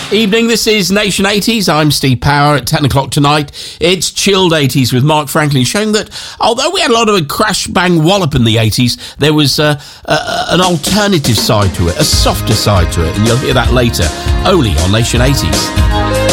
Evening, this is Nation 80s. I'm Steve Power. At 10 o'clock tonight, it's Chilled 80s with Mark Franklin, showing that although we had a lot of a crash bang wallop in the 80s, there was an alternative side to it, a softer side to it, and you'll hear that later, only on Nation 80s.